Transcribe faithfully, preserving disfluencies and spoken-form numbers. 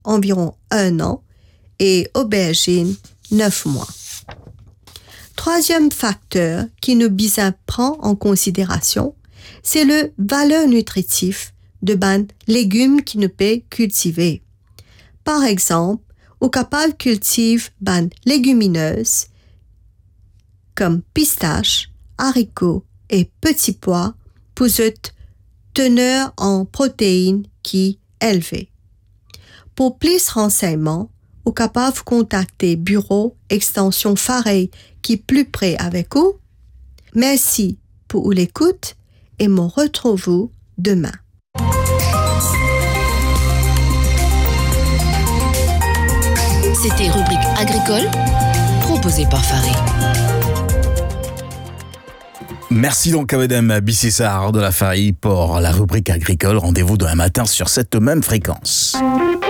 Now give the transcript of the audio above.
environ un an, et aubergines, neuf mois. Troisième facteur qui nous bisin prend en considération, c'est le valeur nutritive de ban légumes qui nous peut cultiver. Par exemple, au capable cultive ban légumineuses comme pistaches, haricots et petits pois pour cette teneur en protéines qui est élevée. Pour plus de renseignements, au capable contacter Bureau Extension Fareille qui est plus près avec vous. Merci pour l'écoute et me retrouve demain. C'était Rubrique agricole, proposée par Fareille. Merci donc à Madame Bissessard de la Fareille pour la rubrique agricole. Rendez-vous demain matin sur cette même fréquence.